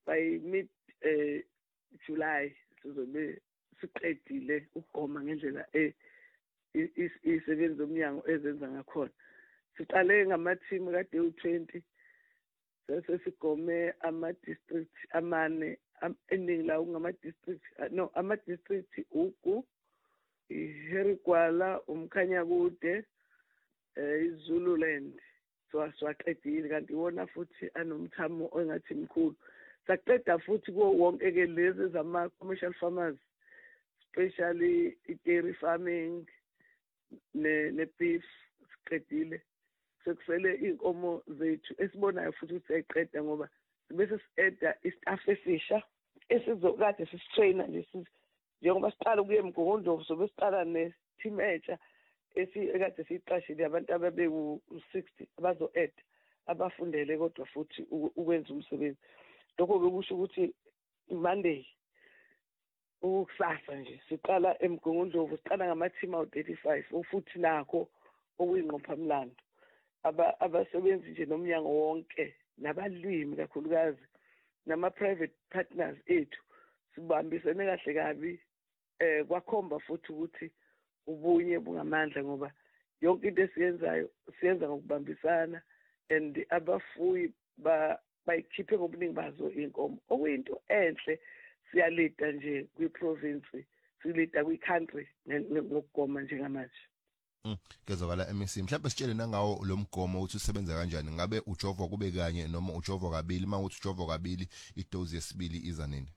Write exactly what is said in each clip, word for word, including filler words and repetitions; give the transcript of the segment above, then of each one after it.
by mid eh July sizobe siqedile ukugoma ngendlela eh isebenza umnyango ezenza ngakhona. Siqale ngama-team kade u twenty bese sigome ama-district amane ending la ungama-district no ama-district ugu iHerigwala uMkhanyakude iZululand so aswaqedile kanti wona futhi anomthamo ongathi mkhulu. Saqeda futhi kuwo wonke ke lezi zama commercial farmers especially i-dairy farming ne ne beef siqedile. Sekusele inkomo zethu esibonayo futhi ukuthi ayiqeda ngoba bese si-eda istaff esisha esizokade sisitraina nje njengoba siqala ukuye eMgungundlovu sobe siqala ne-team entsha esikade siyiqashile abantu ababe u-sixty abazo-eda abafundele kodwa futhi ukwenza umsebenzi. Lokho bekusho ukuthi Monday ukusasa nje siqala eMgungundlovu siqala ngama-team awu-thirty-five futhi nakho okuyinqopha mlando aba abasebenzi nje nomnyango wonke nabalimi kakhulukazi nama-private partners ethu sibambisene kahle kabi eh kwakhomba futhi ukuthi ubunye bungamandla ngoba yonke into esiyenzayo siyenza ngokubambisana and abafuyi ba bayikhiphe ngobuningi bazo inkomo okuyinto enhle siyalida nje kwi-province silida kwi-country ngokugoma njengamanje. Mm kezwakala M S C mhlawumbe sitshele nangawo lo mgomo uthi usebenza kanjani ngabe ujova kube kanye noma ujova kabili mawuthi ujova kabili idose yesibili iza nini?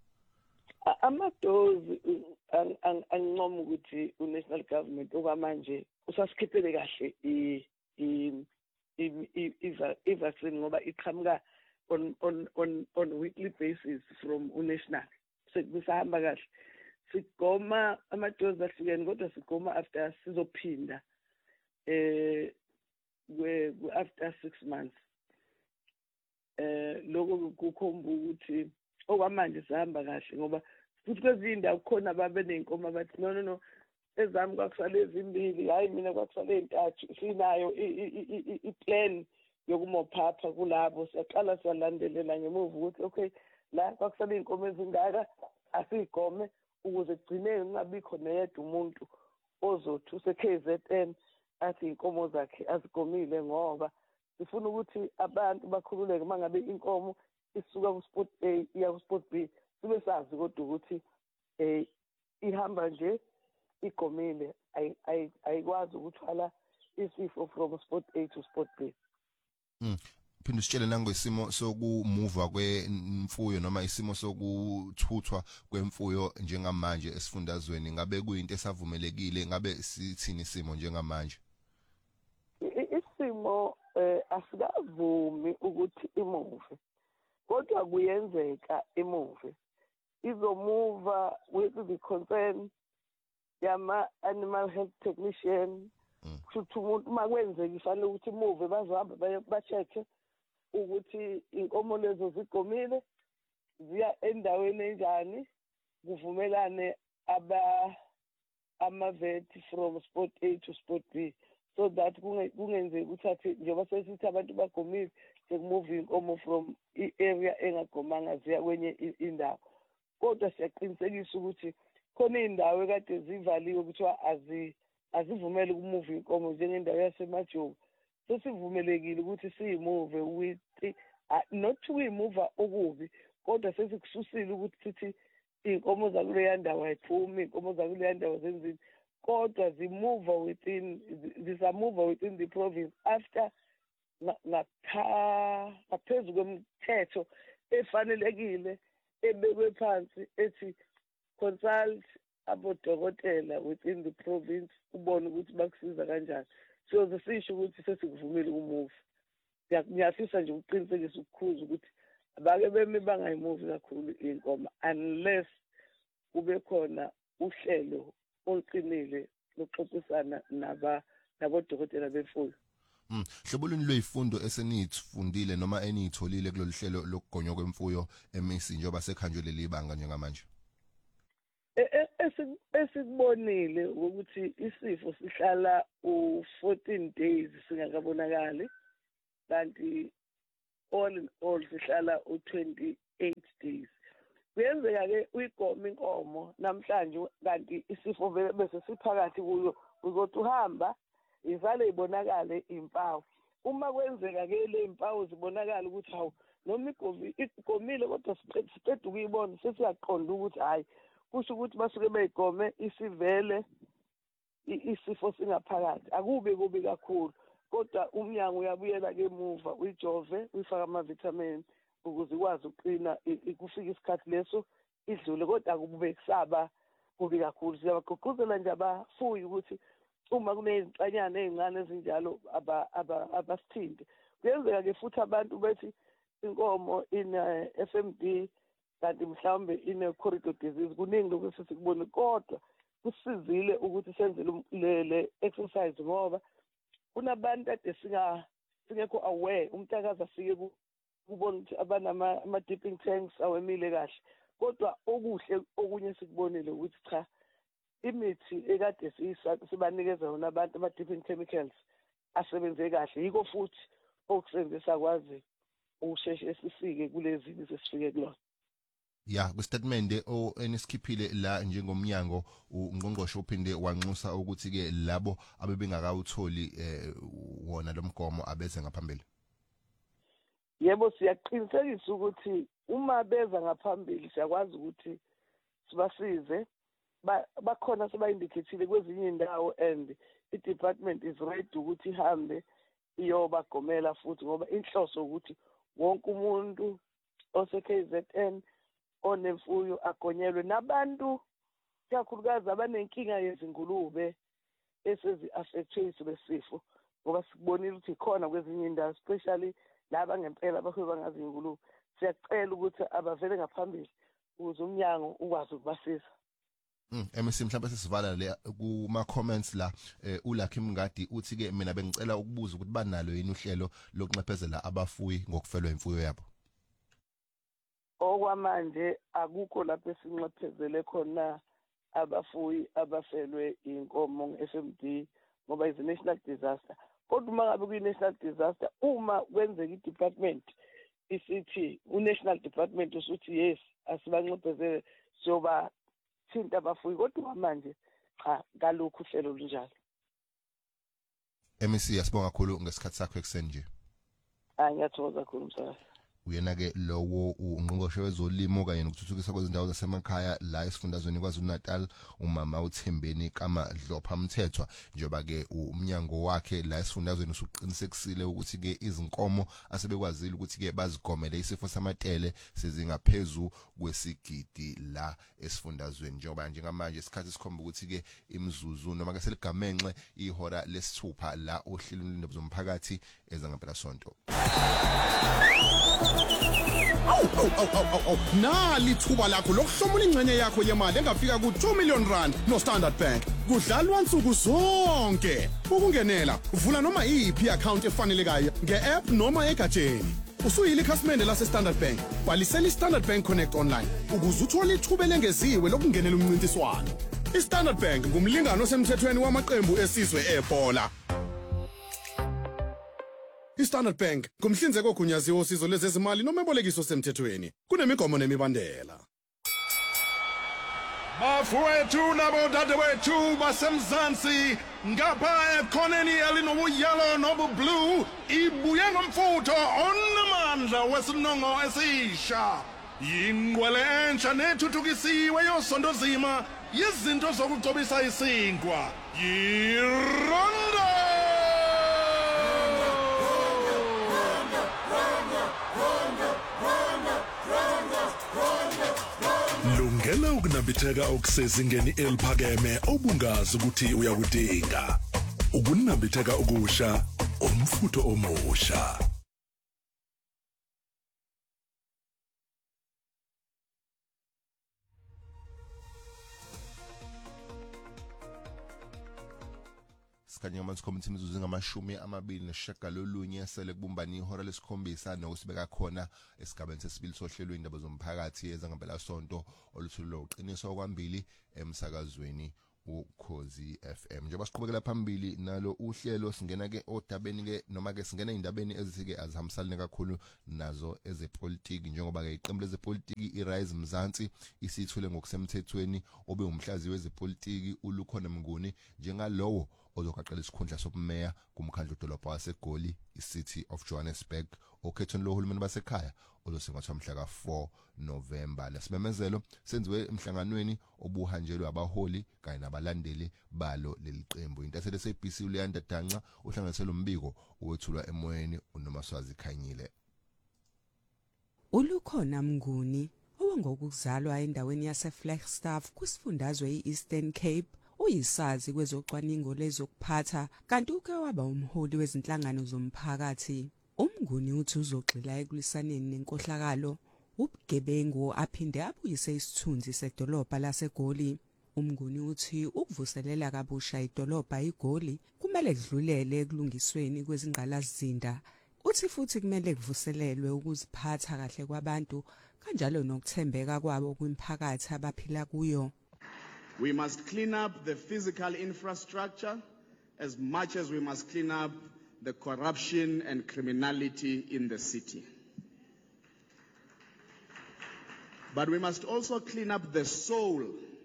Amadozi angincoma ukuthi unational government okwamanje usasikhiphele kahle i i vaccine ngoba iqhamuka on on on on weekly basis from unational sekusahamba kahle sigoma amadozi ahlukene kodwa sigoma after sizophinda eh after six months eh lokho kukhomba ukuthi okwamanje sihamba kahle ngoba futhi kwezindawo kukhona babe nenkomo bathi no no no ezami kwakusale ezimbili hayi mina kwakusale entathu sinayo i-plan yokumophapha kulabo siyaqala siyalandelela ngemuva ukuthi okay la kwakusale inkomo ezingaka asigome ukuze kugcine kungabikho neyedwa umuntu ozothi use-K Z N athi inkomo zakhe azigomile ngoba sifuna ukuthi abantu bakhululeke mangabe inkomo isuka ku-spot A iya ku-spot B sibe sazi kodwa ukuthi eh ihamba nje igomile ayikwazi ukuthwala isifo from spot A to spot B. Mm phinde sitshele nangoisimo sokumuva kwemfuyo noma isimo sokuthuthwa kwemfuyo njengamanje esifundazweni ngabe kuyinto esavumelekile ngabe sithini isimo njengamanje? Isimo asikavumi ukuthi imuve kodwa kuyenzeka imuve izomuva with the concern yama animal health technician futhi umuntu makwenzeka ifanele ukuthi imuve bazohamba ba-check ukuthi inkomo lezo zigomile ziya endaweni enjani kuvumelane aba ama-vet from spot A to spot B so that kungenzeki ukuthi njengoba sesithi abantu bagomile sekumuva inkomo from i-area engagomanga ziya kwenye indawo kodwa siyaqinisekisa ukuthi khona indawo ekade zivaliwe kuthiwa azi azivumele ukumuva inkomo njengendawo yasemajogo sesivumelekile ukuthi siyimuve with not kuyimuva okubi kodwa sesikususile ukuthi sithi inkomo zakuleya ndawo ayiphumi inkomo zakuleya ndawo zenzini kodwa zimuva within zisamuva within the province after ngaphezu kwemthetho efanelekile ebekwe phansi ethi consult abodokotela within the province ubone ukuthi bakusiza kanjani so zisisho ukuthi sesikuvumile ukumuva. Ngiyafisa nje ukuqinisekisa ukukhuza ukuthi abake beme bangayimuvi kakhulu inkomo unless kube khona uhlelo oluqinile lokuxoxisana naba nabodokotela bemfuyo. Mm hlobo luni lwezifundo esenithifundile noma enitholile kulolu hlelo lokugonywa kwemfuyo M S C njengoba sekhanjwe leli banga njengamanje? Esikubonile ukuthi isifo sihlala u-fourteen days singakabonakali kanti all in all sihlala u-twenty eight days. Kuyenzeka-ke uyigome inkomo namhlanje kanti isifo vele bese siphakathi kuyo uzothi uhamba izale ibonakale impawu. Uma kwenzeka-ke le mpawu zibonakala ukuthi hawu noma igomile kodwa siqeda ukuyibona sesiyaqonda ukuthi hhayi kusho ukuthi basuke beyigome isivele isifo singaphakathi. Akubi kubi kakhulu kodwa umnyango uyabuyela ke emuva uyijove uyifaka ama-vitamin ukuze ikwazi ukuqina kufika isikhathi leso idlule kodwa akube kusaba kubi kakhulu. Siyabagqugquzela nje abafuyi ukuthi uma kunezinsanyana ezincane ezinjalo abasithinte. Kuyenzeka-ke futhi abantu bethi inkomo ine-F M D kanti mhlawumbe ine-corridor disease. Kuningi lokhu sesikubone kodwa kusizile ukuthi senze le exercise ngoba kunabantu ade singekho aware. Umntakazi afike kubona ukuthi abanama ama-dipping tanks awemile kahle kodwa okuhle okunye sikubonile ukuthi cha imithi ekade sibanikeza yona abantu ama-dipping chemicals asebenze kahle. Yiko futhi okusenzisa kwazi ukusheshe sifike kulezi sesifike kulona. Ya kwistatement o enisikhiphile la njengomnyango ungqongqoshe uphinde wanxusa ukuthi ke labo abebengakawutholi wona lomgomo abeze ngaphambili. Yebo siyaqinisekisa ukuthi uma beza ngaphambili siyakwazi ukuthi sibasize bakhona sebayindicatile kwezinye indawo and i-department is ready ukuthi ihambe iyobagomela futhi ngoba inhloso ukuthi wonke umuntu ose-K Z N onemfuyo agonyelwe nabantu kakhulukazi abanenkinga yezingulube esezi-affectwe besifo ngoba sikubonile ukuthi khona kwezinye indawo especially laba ngempela abahweba ngazo ingulube. Siyacela ukuthi abavele ngaphambili ukuze umnyango ukwazi ukubasiza. Mm, M C mhlawumbe sesivala le kuma comments la uLucky Mngadi uthi ke mina bengicela ukubuza ukuthi banalo yini uhlelo lokunxephezela abafuyi ngokufelwa imfuyo yabo. Okwamanje akukho lapho esinxephezele khona abafuyi abafelwe inkomo nge-F M D ngoba is a national disaster. Kodwa uma ngabe kuyi-national disaster uma kwenzeka i-department isithi u-national department usuthi yes asibanxephezele siyoba thinta abafuyi kodwa manje cha kalokhu uhlelo lunjalo. M C yasibonga kakhulu ngesikhathi sakho ekseni nje. Ah ngiyathokoza kakhulu msakazi. Uyena ke lowo ungqongqoshe wezolimo kanye nokuthuthukisa kwezindawo zasemakhaya la esifundazweni kwaZulu-Natal umama uThembeni kaMadlopha Mthethwa njengoba ke umnyango wakhe la esifundazweni usuqinisekisile ukuthi ke izinkomo asebekwazile ukuthi ke bazigomele isifo samatele sezingaphezulu kwesigidi la esifundazweni njengoba njengamanje isikhathi sikhomba ukuthi ke imzuzu noma ke seligamenxe ihora lesithupha la ohlelweni lendaba zomphakathi ezangempela sonto. Aw aw aw aw aw nali thuba lakho lokuhlomula ingcenye yakho yemali engafika ku two million rand no Standard Bank kudlalwa nsuku zonke ukungenela uvula noma iyiphi account efanelekayo nge-app noma egatsheni usuyile ikhasimende lase Standard Bank balisela iStandard Bank Connect online ukuze uthole ithuba lengeziwe lokungenela umncintiswano. iStandard Bank ngumlingano osemthethweni wamaqembu esizwe ebhola. iStandard Bank kumhlinzeko ogunyaziwe osizo lwezezimali noma ebolekiso semthethweni kunemigomo nemibandela. Bafowethu nabo dadewethu basemzansi ngapha ekhoneni elinobuyelo nobublue ibuye ngomfutho onamandla wesinongo esisha yingqwele entsha nethuthukisiwe yosondozima yezinto zokucobisa isinkwa yiRondo. Lungela ukunambitheka okusezingeni eliphakeme obungazi ukuthi uyakudinga. Ukunambitheka okusha, umfutho omusha. Sikanye manje committee imizuzu ngamashumi amabili neshagalolunye sele kubumbani ihora lesikhombisa nokusibeka khona esigabeni sesibili sohlelo indaba zomphakathi ezangempela sonto oluthulule uqiniso okwambili emsakazweni ukhozi F M. Njengoba siqhubekela phambili nalo uhlelo singena ke odabeni ke noma ke singena indabeni ezithike azihambisana kakhulu nazo ezepolitiki njengoba ke iqembu lezepolitiki iRise Mzansi isithule ngokusemthethweni obe umhlazi wezepolitiki uLukhona Mnguni njengalowo ozogaqela isikhundla sobumeya kumkhandlu dolobha waseGoli iCity of Johannesburg okhethweni lohulumeni basekhaya ozosingathwa mhla ka four November. Lesimemezelo senziwe emhlanganweni obuhanjelwe abaholi kanye nabalandeli balo leliqembu. Intatheli S A B C uLeanda Danca uhlanganisela umbiko owethulwa emoyeni uNomaswazi Khanyile. uLukhona Mnguni owangokuzalwa endaweni yaseFlagstaff kusifundazwe iEastern Cape uyisazi kwezocwaningo lezokuphatha kanti uke waba umholi wezinhlangano zomphakathi. Umnguni uthi uzogxila ekulisaneni nenkohlakalo ubugebengu aphinde abuyise isithunzi sedolobha laseGoli. Umnguni uthi ukuvuselela kabusha idolobha iGoli kumele kudlulele ekulungisweni kwezingqalasizinda. Uthi futhi kumele kuvuselelwe ukuziphatha kahle kwabantu kanjalo nokuthembeka kwabo kwimphakathi abaphila kuyo. We must clean up the physical infrastructure as much as we must clean up the corruption and criminality in the city. But we must also clean up the soul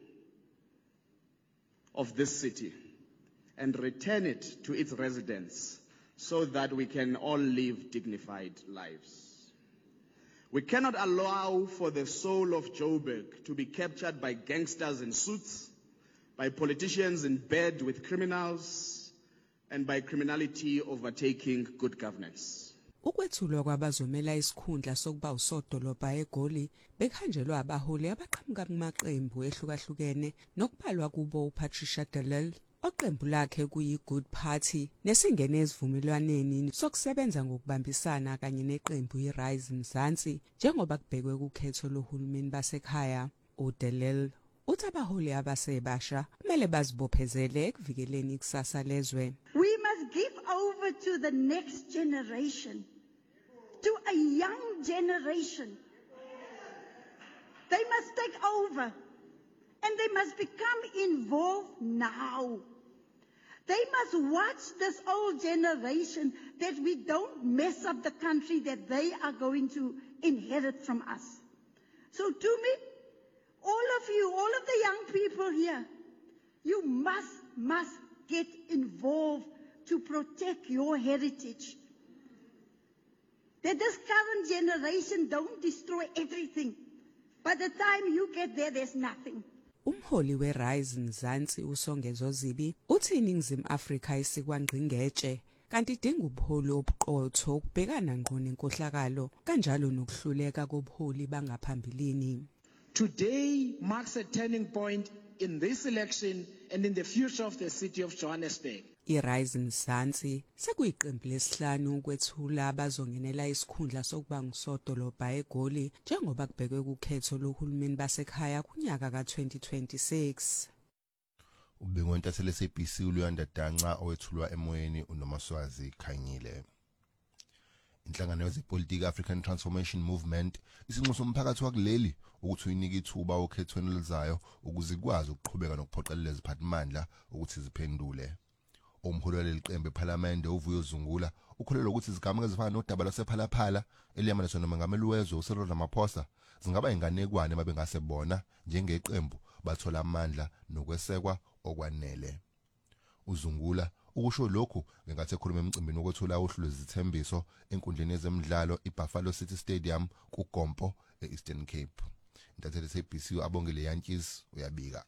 of this city and return it to its residents so that we can all live dignified lives. We cannot allow for the soul of Joburg to be captured by gangsters in suits, by politicians in bed with criminals, and by criminality overtaking good governance. Ukwethulwa kwabazomela isikhundla sokuba usodolobha eGoli bekhanjelwa abaholi abaqhamuka kumaqembu ehlukahlukene nokuphalwa kubo uPatricia de Lille oqembu lakhe kuyiGood Party nesingene esivumelwaneni sokusebenza ngokubambisana kanye neqembu iRise Mzansi njengoba kubhekwe kukhetho lohulumeni basekhaya. uDe Lille uthi abaholi abasebasha kumele bazibophezele ekuvikeleni ikusasa lezwe. We must give over to the next generation, to a young generation. They must take over and they must become involved now. They must watch this old generation that we don't mess up the country that they are going to inherit from us. So to me, all of you, all of the young people here, you must, must get involved to protect your heritage. That this current generation don't destroy everything. By the time you get there, there's nothing. Umholi weRise Mzansi uSongezo Zibi uthi iNingizimu Afrika isikwangqingetshe kanti idinga ubuholi obuqotho ukubhekana ngqo nenkohlakalo kanjalo nokuhluleka kobuholi bangaphambilini. Today marks a turning point in this election and in the future of the city of Johannesburg. iRise Mzansi sekuyiqembu lesihlanu ukwethula abazongenela isikhundla sokuba ngusodolobha eGoli njengoba kubhekwe kukhetho lohulumeni basekhaya kunyaka ka twenty twenty-six. Ubengwe intatheli S A B C uLeanda Danca owethulwa emoyeni uNomaswazi Khanyile. Inhlangano yezepolitiki African Transformation Movement isinxuso umphakathi wakuleli ukuthi uyinike ithuba okhethweni elizayo ukuze ikwazi ukuqhubeka nokuphoqelela iziphathimandla ukuthi ziphendule. Umholi waleqembu eParliament uVuyo Zungula ukholelwa ukuthi izigameko ezifana nodaba lwasephalaphala eliyamaniswa nomengameli wezwe uCyril Ramaphosa zingaba inganekwane mabengase bona njengeqembu bathola amandla nokwesekwa okwanele. uZungula ukusho lokhu ngenkathi ekhuluma emcimbini wokuthula uhlu lwezithembiso enkundleni yezemidlalo iBuffalo City Stadium kuGompo eEastern Cape. Intatheli S A B C abongile Yankees uyabika.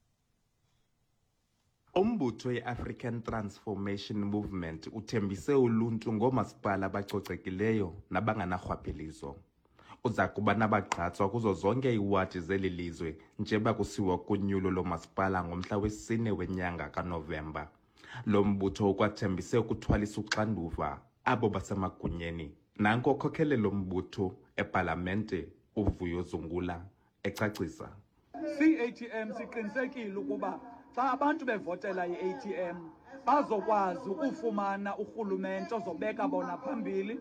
Umbutho weAfrican Transformation Movement uthembise uluntu ngomasipala abacocekileyo nabanganarhwaphilizo. Uza kuba nabagqatswa kuzo zonke iwadi zelilizwe njeba kusiwa kunyulo lomasipala ngomhla wesine wenyanga kaNovemba. Lo mbutho ukwathembise ukuthwalisa uxanduva abo basemagunyeni. Nanko okhokele lo mbutho eParlamente uVuyo Zungula ecacisa. C A T M siqinisekile ukuba xa abantu bevotela i-A T M bazokwazi ukufumana urhulumente ozobeka bona phambili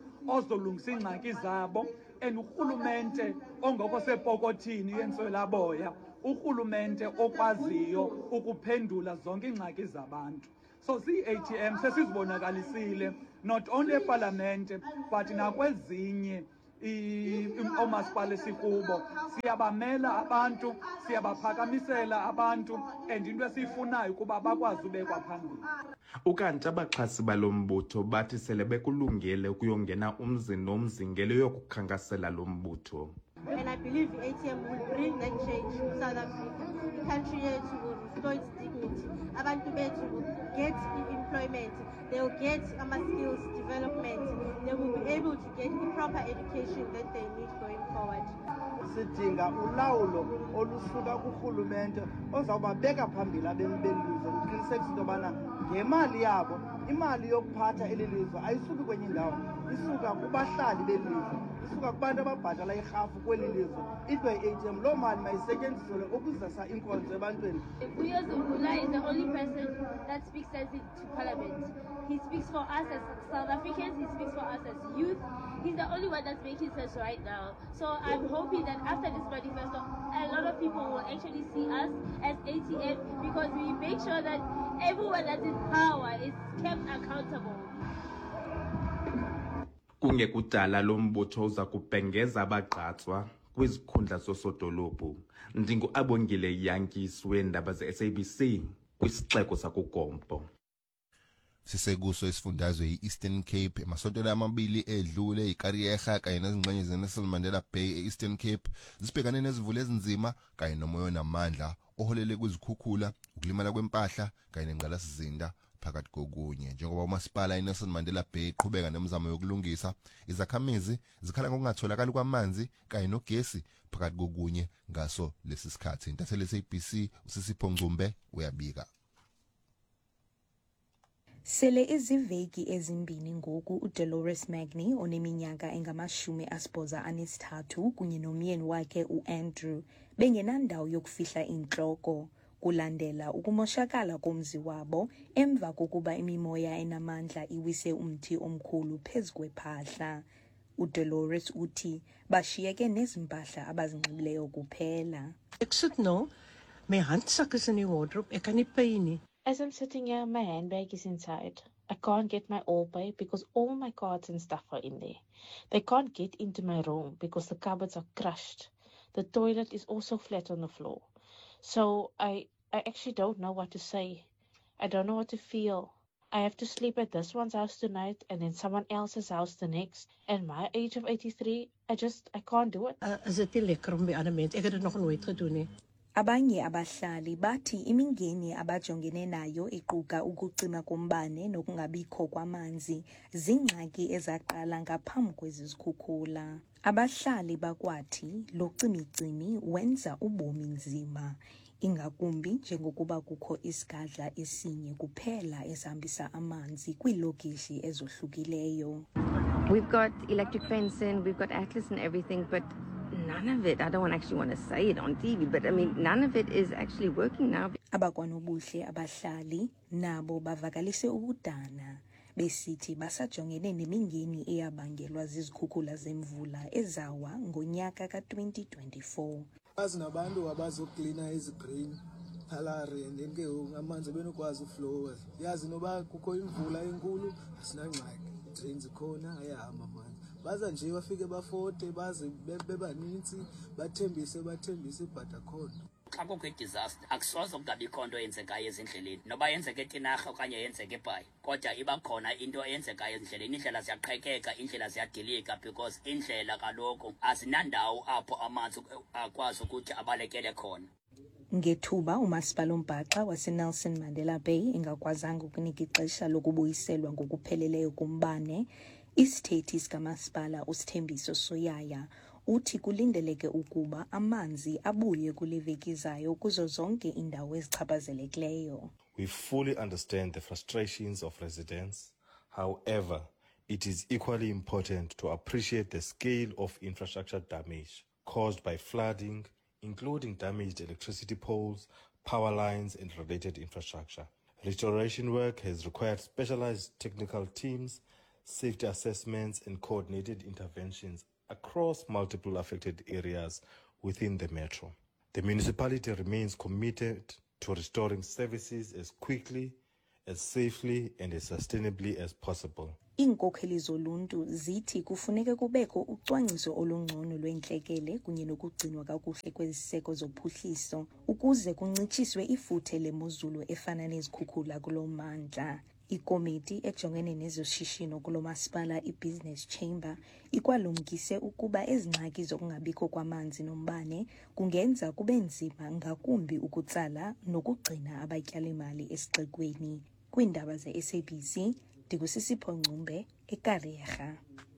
ozolungisa ingxaki zabo en urhulumente ongoko sepokothini yentswelaboya urhulumente okwaziyo ukuphendula zonke iingxaki zabantu. So zii-A T M sesizibonakalisile not only epalamente but nakwezinye oomasipala esikubo. Siyabamela abantu, siyabaphakamisela abantu, and into esiyifunayo kuba bakwazi ubekwa phambili. Ukanti abaxhasi balo mbutho bathi sele bekulungele ukuyongena umzi nomzi ngelo yokukhankasela lo mbutho. And I believe the A T M will bring that change to South Africa. The country yethu will restore its dignity. Abantu bethu will get employment. They will get um, skills development. They will be able to get the proper education that they need going forward. Sidinga ulawulo olusuka kurhulumente ozawubabeka phambili abemi belizwe uqinisekisa into yobana ngemali yabo imali yokuphatha eli lizwe ayisuki kwenye indawo isuka kubahlali belizwe isuka kubantu ababhatala irhafu kweli lizwe ithiwe i-A T M loo mali mayisetyenziswe ukuzisa inkonzo ebantwini. Vuyozo Mvula is the only person that speaks sense to Parliament. He speaks for us as South Africans, he speaks for us as youth. He's the only one that's making sense right now. So I'm hoping that after this manifesto, a lot of people will actually see us as A T M because we make sure that everyone that's in power is kept accountable. Kungekudala lo mbutho uza kubhengeza abagqatswa kwizikhundla zosodolophu. Ndingu-Abongile Yankis weendaba ze-S A B C kwisixeko sakugompo. Sisekuso isifundazwe i-Eastern Cape emasontweni amabili edlule iKariyerha kanye nezingxenye zeNelson Mandela Bay e-Eastern Cape zibhekane nezivule ezinzima kanye nomoya namandla oholele kwizikhukhula, ukulimala kwempahla kanye nengqalasizinda phakathi kokunye. Njengoba umasipala iNelson Mandela Bay iqhubeka nemizamo yokulungisa, izakhamizi zikhala ngokungatholakali kwamanzi kanye nogesi phakathi kokunye ngaso lesi sikhathi. Intatheli S A B C uSisipho Ngcumbe uyabika. Sele iziveki ezimbini ngoku uDolores Magni oneminyaka engamashumi asibhoza anesithathu kunye nomyeni wakhe uAndrew bengenandawo yokufihla intloko kulandela ukumoshakala komzi wabo emva kokuba imimoya enamandla iwise umthi omkhulu phezu kwephahla. uDolores uthi bashiyeke nezimpahla abazinxibileyo kuphela. Ek sit nou, my handsak is in die wardrobe, ek kan nie pay nie. As I'm sitting here, my handbag is inside. I can't get my all pay because all my cards and stuff are in there. They can't get into my room because the cupboards are crushed. The toilet is also flat on the floor. So I, I actually don't know what to say. I don't know what to feel. I have to sleep at this one's house tonight and then someone else's house the next. At my age of eighty-three, I just, I can't do it. Uh, is dit nie lekker om by ander mense? Ek het dit nog nooit gedoen nie. Abanye abahlali bathi imingeni abajongene nayo iquka ukucima kombane nokungabikho kwamanzi zingxaki ezaqala ngaphambi kwezikhukhula. Abahlali bakwathi lo cimicimi wenza ubomi nzima ingakumbi njengokuba kukho isigadla esinye kuphela esihambisa amanzi kwiilokishi ezohlukileyo. We've got electric fencing, we've got Atlas and everything, but none of it, I don't actually want to say it on T V, but I mean, none of it is actually working now. Abakwanobuhle abahlali nabo bavakalise ukudana besithi basajongene nemingeni eyabangelwa zizikhukhula zemvula ezawa ngonyaka ka twenty twenty-four. Azinabantu abazoklina izigreen palari and then ke amanzi benokwazi uflow. Yazi noba kukho imvula enkulu asinangxaki. Drains khona ayahamba manje. Baza nje bafike bafote baze bebanintsi bathembise bathembise but akhona. Xa kukho i-disaster akusoze kungabikho nto eyenzekayo ezindleleni noba yenzeke eTinarha okanye yenzeke eBhayi kodwa iba khona into eyenzekayo ezindleleni. Indlela ziyaqhekeka, indlela ziyadilika because indlela kaloku azinandawo apho amanzi akwazi ukuthi abalekele khona. Ngethuba umasipala uMbhaxa waseNelson Mandela Bay engakwazanga ukunika ixesha lokubuyiselwa ngokupheleleyo kumbane, isithethi sikamasipala uSithembiso Soyaya uthi kulindeleke ukuba amanzi abuye kule veki zayo kuzo zonke indawo ezichaphazelekileyo. We fully understand the frustrations of residents. However, it is equally important to appreciate the scale of infrastructure damage caused by flooding, including damaged electricity poles, power lines, and related infrastructure. Restoration work has required specialized technical teams, safety assessments, and coordinated interventions across multiple affected areas within the metro. The municipality remains committed to restoring services as quickly, as safely and as sustainably as possible. Inkokheli zoluntu zithi kufuneka kubekho ucwangciso olungcono lwentlekele kunye nokugcinwa kakuhle kweziseko zophuhliso ukuze kuncitshiswe ifuthe lemozulu efana nezikhukhula kulo mmandla. Ikomiti ejongene nezoshishino kulo masipala i-Business Chamber ikwalumkise ukuba ezingxaki zokungabikho kwamanzi nombane kungenza kube nzima ngakumbi ukutsala nokugcina abatyalimali esixekweni. Kwiindaba ze-S A B C ndikusisipho Ngcumbe eKariyarha.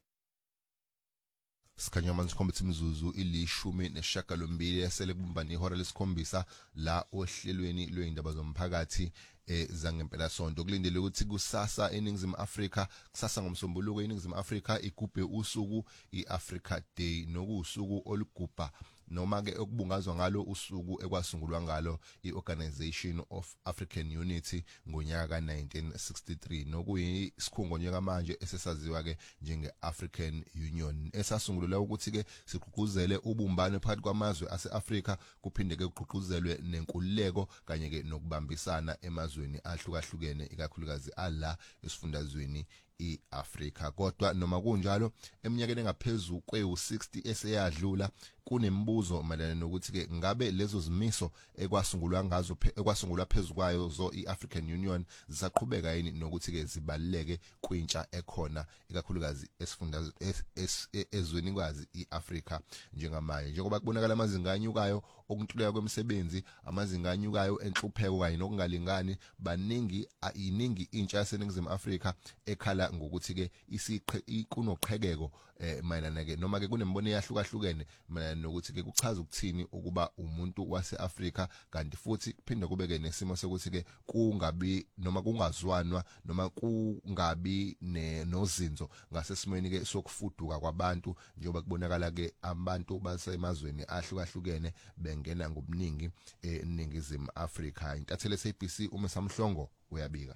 Sikhanya manje khombitha imizuzu ilishumi nesishiyagalombili yasele kubumba nehora lesikhombisa la ohlelweni lweindaba zomphakathi eh zangempela sonto. Kulindele ukuthi kusasa eNingizimu Afrika, kusasa ngomsombuluko eNingizimu Afrika igubhe usuku iAfrica Day nokusuku olugubha noma ke okubungazwa ngalo usuku ekwasungulwa ngalo iOrganization of African Unity ngonyaka nineteen sixty-three nokuyisikhungo njengamanje esesaziwa ke njenge-African Union esasungulwa ukuthi ke sigqugquzele ubumbano phakathi kwamazwe ase-Afrika kuphinde ke kugqugquzelwe nenkululeko kanye ke nokubambisana emazweni ahlukahlukene ikakhulukazi ala esifundazweni iAfrika. Kodwa noma kunjalo eminyakeni engaphezulu kwe sixty eseyadlula kunembuzo mayelana nokuthi ke ngabe lezo zimiso ekwasungulwa ngazo ekwasungulwa phezulu kwayo zo iAfrican Union zisaqhubeka yini nokuthi ke zibaleke kwintsha ekhona ikakhulukazi esifundazweni ezweni kwazi iAfrika njengamanje njengoba kubonakala amazinga anyukayo okuntuleka kwemisebenzi amazinga anyukayo enhlupheko kanye nokungalingani baningi iningi intsha yaseNingizimu Afrika ekhala ngokuthi ke isiqhe kunoqhekeko eh mayelana ke noma ke kunembono eyahlukahlukene mayelana nokuthi ke kuchaza ukuthini ukuba umuntu waseAfrika kanti futhi kuphinde kubeke nesimo sokuthi ke kungabi noma kungazwanwa noma kungabi nozinzo ngasesimweni ke sokufuduka kwabantu njengoba kubonakala ke abantu basemazweni ahlukahlukene bengena ngobuningi eNingizimu Afrika. Intatheli S A B C uma samhlongo uyabika.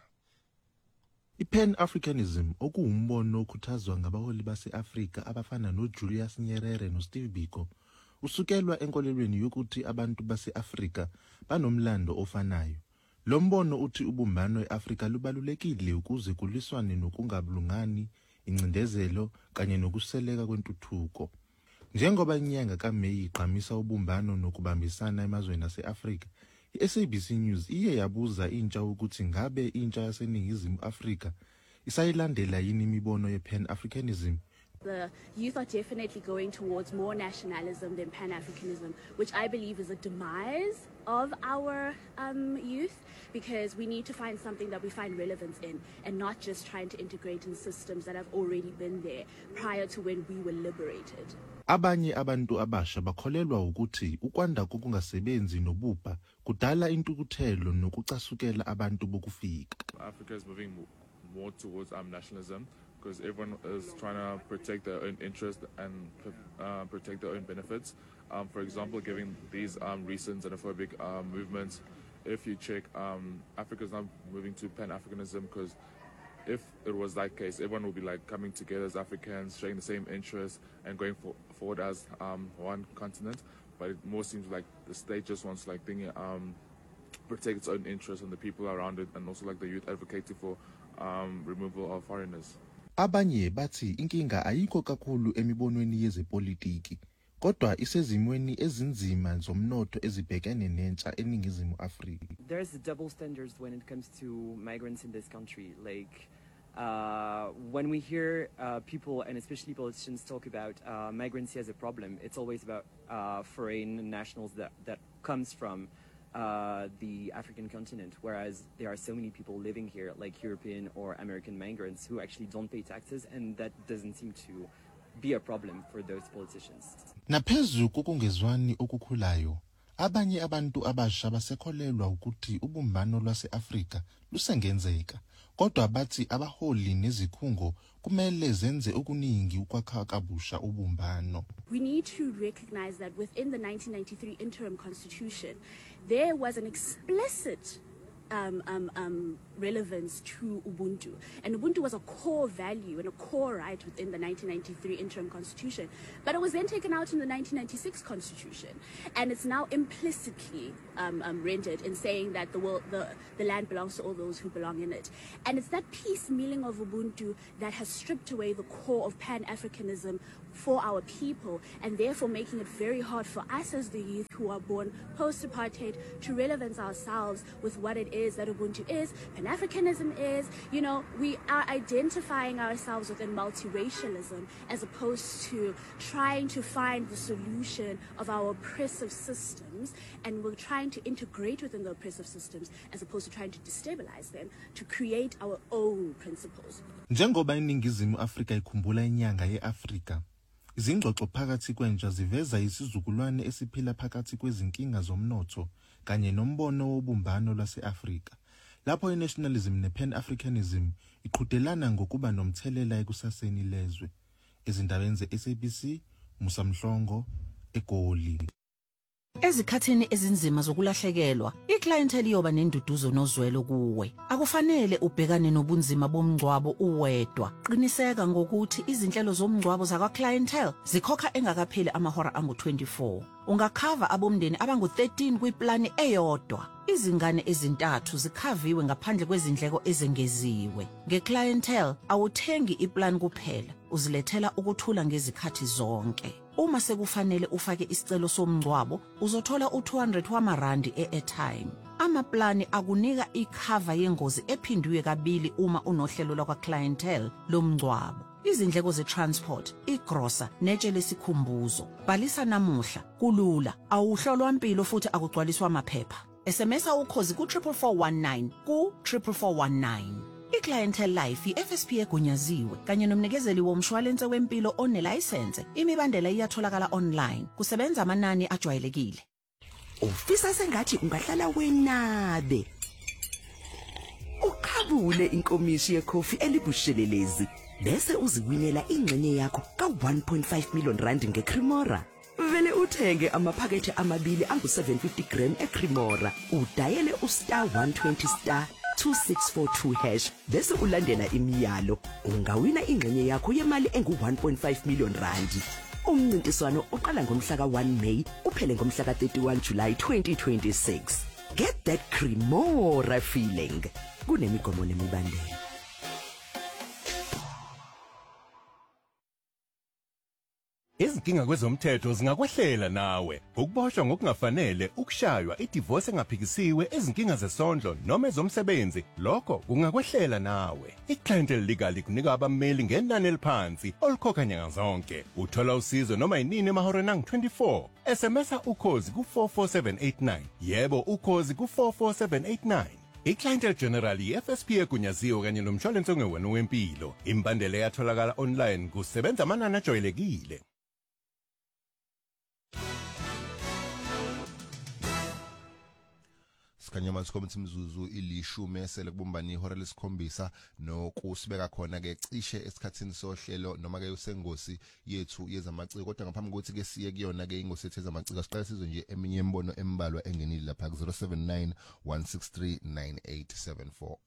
I-Pan-Africanism okuwumbono okhuthazwa ngabaholi base-Afrika abafana noJulius Nyerere noSteve Biko usukelwa enkolelweni yokuthi abantu base-Afrika banomlando ofanayo. Lo mbono uthi ubumbano eAfrika lubalulekile ukuze kuliswane nokungabulungani, incindezelo kanye nokuseleka kwentuthuko. Njengoba inyanga kaMeyi iqhamisa ubumbano nokubambisana emazweni ase-Afrika, i-S A B C News iye yabuza intsha ukuthi ngabe intsha yaseNingizimu Afrika isayilandela yini imibono ye-Pan-Africanism. The youth are definitely going towards more nationalism than Pan-Africanism, which I believe is a demise of our um, youth, because we need to find something that we find relevance in and not just trying to integrate in systems that have already been there prior to when we were liberated. Abanye abantu abasha bakholelwa ukuthi ukwanda kokungasebenzi nobupha kudala intukuthelo nokucasukela abantu bokufika. Africa is moving more towards um, nationalism because everyone is trying to protect their own interest and uh, protect their own benefits. Um, for example, giving these um, recent xenophobic um, movements, if you check, um, Africa is now moving to Pan-Africanism because if it was that case, everyone would be like coming together as Africans, sharing the same interests and going for, forward as um, one continent. But it more seems like the state just wants to like think, um, protect its own interests and the people around it, and also like the youth advocating for um, removal of foreigners. Abanye bathi inkinga ayikho kakhulu emibonweni yezepolitiki, kodwa isezimweni ezinzima zomnotho ezibhekene nentsha eNingizimu Afrika. There's double standards when it comes to migrants in this country. Like uh, when we hear uh, people and especially politicians talk about uh, migrancy as a problem, it's always about uh, foreign nationals that that comes from uh, the African continent, whereas there are so many people living here, like European or American migrants, who actually don't pay taxes, and that doesn't seem to be a problem for those politicians. Naphezu kokungezwani okukhulayo, abanye abantu abasha basekholelwa ukuthi ubumbano lwase-Afrika lusengenzeka, kodwa bathi abaholi nezikhungo kumele zenze okuningi ukwakha kabusha ubumbano. We need to recognize that within the nineteen ninety-three interim constitution, there was an explicit um, um, um, relevance to Ubuntu. And Ubuntu was a core value and a core right within the nineteen ninety-three interim constitution. But it was then taken out in the nineteen ninety-six constitution. And it's now implicitly um, um, rendered in saying that the, world, the, the land belongs to all those who belong in it. And it's that piecemealing of Ubuntu that has stripped away the core of Pan-Africanism for our people, and therefore making it very hard for us as the youth who are born post-apartheid to relevance ourselves with what it is that Ubuntu is, Pan-Africanism is. You know, we are identifying ourselves within multiracialism as opposed to trying to find the solution of our oppressive systems, and we're trying to integrate within the oppressive systems as opposed to trying to destabilize them to create our own principles. Njengoba iningizimu Afrika ikhumbula inyanga ye-Afrika, izingxoxo phakathi kwentsha ziveza isizukulwane esiphila phakathi kwezinkinga zomnotho kanye nombono wobumbano lwase-Afrika. Lapho i-nationalism ne-pan-Africanism iqhudelana ngokuba nomthelela ekusaseni lezwe. Ezindaweni ze-S A B C, Musa Mhlongo, eGoli. Ezikhathini ezinzima zokulahlekelwa, iclientele iyoba nenduduzo nozwelo kuwe. Akufanele ubhekane nobunzima bomngcwabo uwedwa. Qiniseka ngokuthi izinhlelo zomngcwabo zakwa clientele zikhokha engakapheli amahora angu twenty-four. Ungakhava abomndeni abangu thirteen kwiplani eyodwa. Izingane ezintathu zikhaviwe ngaphandle kwezindleko ezengeziwe. Ngeclientele awuthengi iplan kuphela, uzilethela ukuthula ngezikhathi zonke. Uma sekufanele ufake isicelo somngcwabo, uzothola u two hundred wamarandi e-airtime. Amaplani akunika ikhava yengozi ephindiwe kabili uma unohlelo lwakwa clientele lomngcwabo. Izindleko ze-transport, igrosa, netshe lesikhumbuzo. Bhalisa namuhla, kulula, awuhlolwa impilo futhi akugcwaliswa amaphepha. S M S ukhozi ku triple four one nine ku triple four one nine. I-Clientele Life i-F S P egunyaziwe kanye nomnikezeli womshwalense wempilo onelicense. Imibandela iyatholakala online. Kusebenza amanani ajwayelekile. Ufisa sengathi ungahlala wenabe. Ukhabule inkomishi yecoffee elibushelelezi bese uziwinela ingxenye yakho ka one point five million rand ngeCremora. Vele uthenge amaphakethe amabili angu seven fifty gram eCremora. Udayele ustar one twenty star two six four two hash bese ulandela imiyalo. Ungawina ingxenye yakho yemali engu one point five million rand. Umncintiswano uqala ngomhla ka one May uphele ngomhla ka thirty-one July twenty twenty-six. Get that Cremora feeling. Kunemigomo nemibandela. Izinkinga kwezomthetho zingakwehlela nawe. Ukuboshwa ngokungafanele, ukushaywa, idivorce engaphikisiwe, izinkinga zesondlo noma ezomsebenzi, lokho kungakwehlela nawe. Iclientele Legal kunika abameli ngenani eliphansi olukhokha nyanga zonke. Uthola usizo noma yinini emahoreni angu twenty-four. S M S ukhozi ku four four seven eight nine. Yebo ukhozi ku four four seven eight nine. Iclientele General i-F S P egunyaziwe kanye nomshwalense ongewena wempilo. Imbandela yatholakala online kusebenza amanani ajwayelekile. Sikanyama sikhomthi imzuzu ilishumi esele kubumbani ihora lesikhombisa nokusibeka khona ke cishe esikhathini sohlelo noma ke usengosi yethu yezamaciko. Kodwa ngaphambi kokuthi ke siye kuyona ke ingosi yethu yezamaciko siqala sizwe nje eminye imbono embalwa engenile lapha ku zero seven nine one six three nine eight seven four.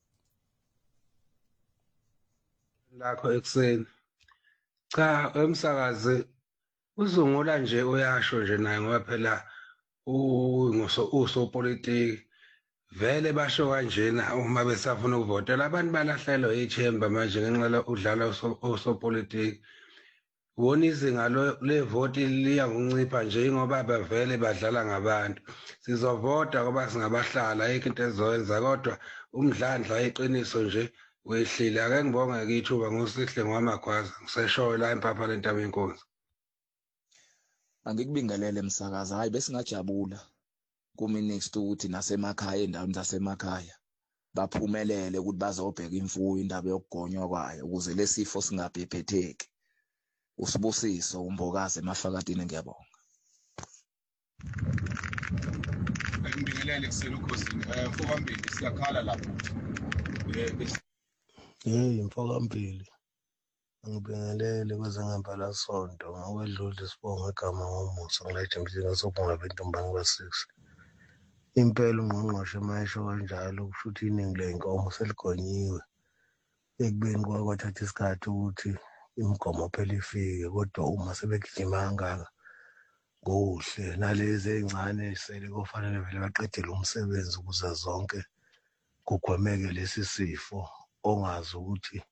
Lakho ekseni cha emsakazi uzungula nje uyasho nje naye ngoba phela ungoso usopolitiki vele basho kanjena uma besafuna ukuvotela abantu balahlelo echemba manje ngenxa udlala usopolitiki. Wona izinga levoti liya ngoncipha nje ngoba bavele badlala ngabantu. Sizovota ngoba singabahlala ayikho into ezoyenza kodwa umdlandla eqiniso nje wehlile. Ake ngibonge ke ithuba ngosihle ngwamakhwaza ngiseshoyo la eMpapha lentaba yenkonzo. Angikubingelele msakazi, hayi bese ngajabula kuMinix ukuthi nasemakhaya endaweni zasemakhaya baphumelele ukuthi bazobheka imfuyo indaba yokugonywa kwayo ukuze lesifo singabhephetheki. Usibusiso umbokazi eMafakatini ngiyabonga. Ngibingelele kuseni ukhosini mfokambili siyakhala lapho. Hey mfokambili. Ngibingelele kwezengempela sonto ngokwedlule sibonga igama ngomusa ngilaje mhlanga sobonga bentombani kwa six. impela ungqongqoshe mayisho kanjalo kusho ukuthi iningi ley'nkomo seligonyiwe ekubeni kwathatha isikhathi ukuthi imigomo phela ifike kodwa uma sebegijima kangaka kuhle nalezi ey'ncane sele kufanele vele baqedele umsebenzi ukuze zonke kugwemeke lesi sifo ongazi ukuthi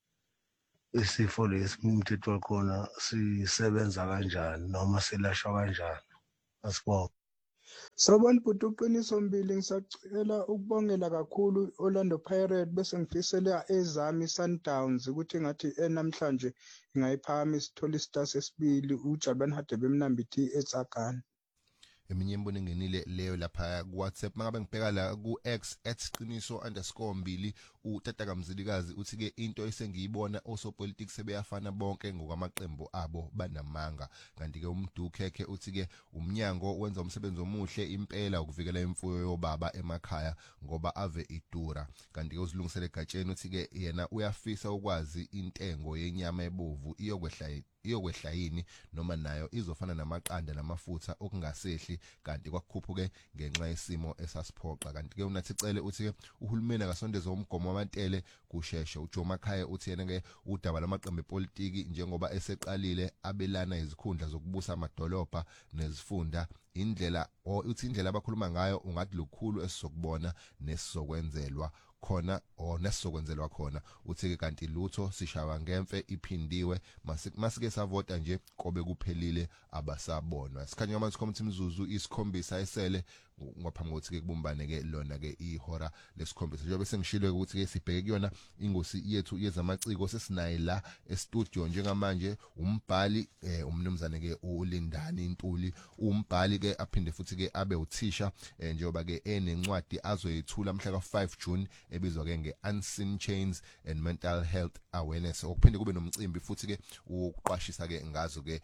isifo lesi umthetho wakhona sisebenza kanjani noma silashwa kanjani. Asibonge. Sawubona bhuti uqiniso mbili ngisacela ukubongela kakhulu Orlando Pirates bese ngifisela ezami Sundowns ukuthi ngathi namhlanje ingayiphakama isithola istar sesibili uJabulani Hadebe emnambithi eTsagani. Eminye imbono engenile leyo lapha ku WhatsApp mangabe ngibheka la ku X at qiniso underscore mbili utata kaMzilikazi uthi ke into esengiyibona osopolitics sebeyafana bonke ngokwamaqembu abo banamanga kanti ke umdukhekhe uthi ke umnyango wenza umsebenzi omuhle impela ukuvikela imfuyo yobaba emakhaya ngoba ave idura kanti ke uzilungisele egatsheni uthi ke yena uyafisa ukwazi intengo yenyama ebovu iyokwehla iyokwehla yini noma nayo izofana namaqanda namafutha okungasehli kanti kwakukhuphuke ngenxa yesimo esasiphoqa kanti ke unathi cele uthi ke uhulumeni akasondeze umgomo wamantele kusheshe uJomakhaya uthi yena ke udaba lamaqembu epolitiki njengoba eseqalile abelana izikhundla zokubusa amadolobha nezifunda indlela uthi indlela abakhuluma ngayo ungathi lukhulu esizokubona nesizokwenzelwa khona o nesizokwenzelwa khona uthi kanti lutho sishawa ngemfe iphindiwe masike savota nje kobe kuphelile abasabonwa sikhanya manje committee mzuzu isikhombisa esele ngaphambi kokuthi ke kubumbane ke lona ke ihora lesikhombisa njengoba sengishilo ukuthi ke sibheke kuyona ingosi yethu yezamaciko sesinayi la e-studio njengamanje umbhali umnumzane ke uLindani Intuli umbhali ke aphinde futhi ke abe uthisha njengoba ke enencwadi azoyithula mhla ka five June ebizwa ke nge-Unseen Chains and Mental Health Awareness okuphinde kube nomcimbi futhi ke uqwashisa ke ngazo ke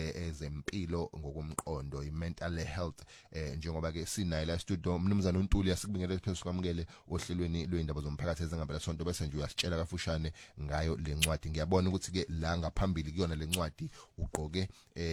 ezempilo ngokomqondo i-mental health njengoba ke nayi la studio umnumzane uNtuli yasikubingelela phezulu kwamukele ohlelweni lwendaba zomphakathi ezingabela sonto bese nje uyasitshela kafushane ngayo lencwadi ngiyabona ukuthi ke la ngaphambili kuyona lencwadi ugqoke